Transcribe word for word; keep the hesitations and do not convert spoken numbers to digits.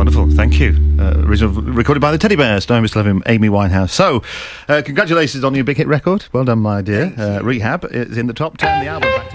Wonderful, thank you. Uh, original, recorded by the Teddy Bears, starring Miss Levin, Amy Winehouse. So, uh, congratulations on your big hit record. Well done, my dear. Uh, Rehab is in the top ten. The album back to